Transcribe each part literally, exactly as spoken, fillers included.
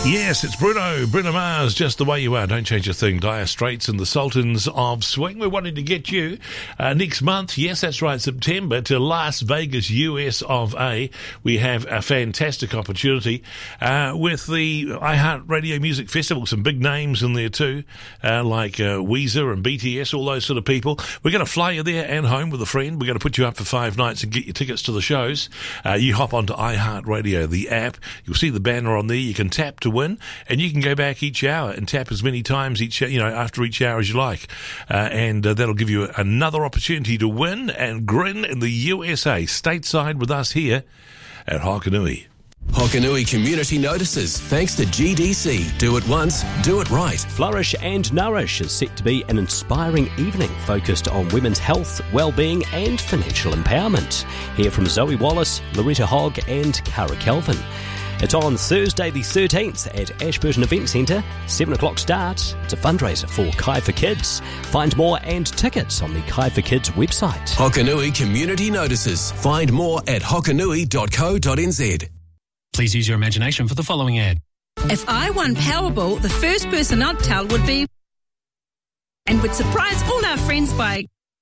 Yes, it's Bruno, Bruno Mars, Just the Way You Are. Don't change a thing. Dire Straits and the Sultans of Swing. We're wanting to get you uh, next month. Yes, that's right, September, to Las Vegas, U S of A. We have a fantastic opportunity uh, with the iHeartRadio Music Festival. Some big names in there too, uh, like uh, Weezer and B T S, all those sort of people. We're going to fly you there and home with a friend. We're going to put you up for five nights and get your tickets to the shows. Uh, you hop onto iHeartRadio, the app. You'll see the banner on there. You can tap to win, and you can go back each hour and tap as many times each, you know, after each hour as you like, uh, and uh, that'll give you another opportunity to win and grin in the U S A, stateside with us here at Hokanui. Hokanui Community Notices, thanks to G D C. Do it once, do it right. Flourish and Nourish is set to be an inspiring evening focused on women's health, well-being and financial empowerment. Hear from Zoe Wallace, Loretta Hogg and Cara Kelvin. It's on Thursday the thirteenth at Ashburton Event Centre, seven o'clock start. It's a fundraiser for Kai for Kids. Find more and tickets on the Kai for Kids website. Hokanui Community Notices. Find more at hokanui dot co dot n z. Please use your imagination for the following ad. If I won Powerball, the first person I'd tell would be... and would surprise all our friends by...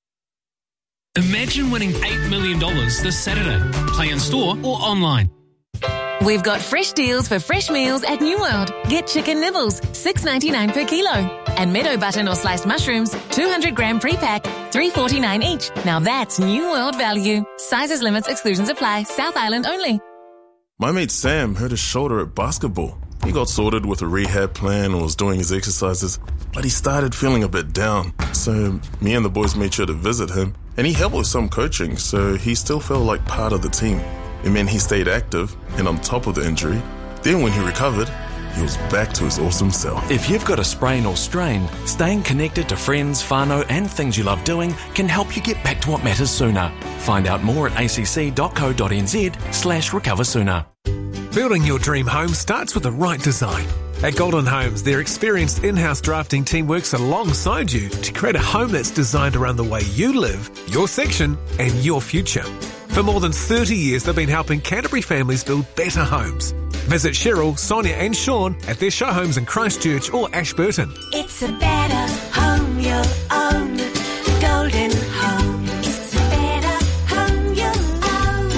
Imagine winning eight million dollars this Saturday. Play in store or online. We've got fresh deals for fresh meals at New World. Get chicken nibbles, six ninety-nine per kilo. And meadow button or sliced mushrooms, two hundred gram pre-pack, three forty-nine each. Now that's New World value. Sizes, limits, exclusions apply. South Island only. My mate Sam hurt his shoulder at basketball. He got sorted with a rehab plan and was doing his exercises, but he started feeling a bit down. So me and the boys made sure to visit him, and he helped with some coaching, so he still felt like part of the team. It meant he stayed active and on top of the injury. Then when he recovered, he was back to his awesome self. If you've got a sprain or strain, staying connected to friends, whānau and things you love doing can help you get back to what matters sooner. Find out more at a c c dot co dot n z slash recover sooner. Building your dream home starts with the right design. At Golden Homes, their experienced in-house drafting team works alongside you to create a home that's designed around the way you live, your section and your future. For more than thirty years, they've been helping Canterbury families build better homes. Visit Cheryl, Sonia and Sean at their show homes in Christchurch or Ashburton. It's a better home you'll own. Golden Homes. It's a better home you'll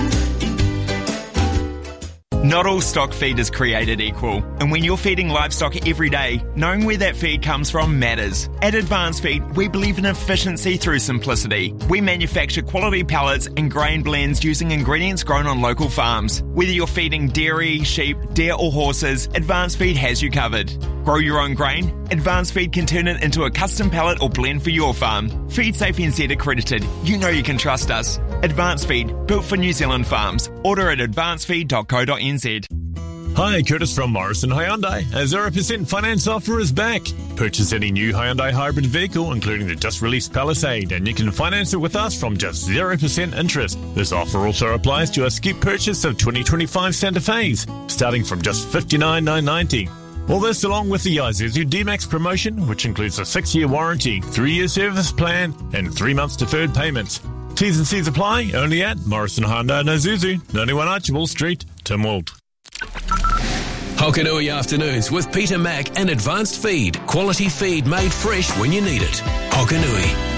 own. Not all stock feed is created equal, and when you're feeding livestock every day, knowing where that feed comes from matters. At Advanced Feed, we believe in efficiency through simplicity. We manufacture quality pellets and grain blends using ingredients grown on local farms. Whether you're feeding dairy, sheep, deer or horses, Advanced Feed has you covered. Grow your own grain? Advanced Feed can turn it into a custom pellet or blend for your farm. Feed Safe N Z accredited. You know you can trust us. Advanced Feed, built for New Zealand farms. Order at advanced feed dot co dot n z. Hi, Curtis from Morrison Hyundai. A zero percent finance offer is back. Purchase any new Hyundai hybrid vehicle, including the just-released Palisade, and you can finance it with us from just zero percent interest. This offer also applies to a skip purchase of twenty twenty-five Santa Fe's, starting from just fifty-nine thousand nine hundred ninety dollars. All this along with the Isuzu D-Max promotion, which includes a six-year warranty, three-year service plan, and three months deferred payments. T's and C's apply, only at Morrison Honda and Isuzu, ninety-one Archibald Street, Tynwald. Hokanui Afternoons with Peter Mack and Advanced Feed. Quality feed made fresh when you need it. Hokanui.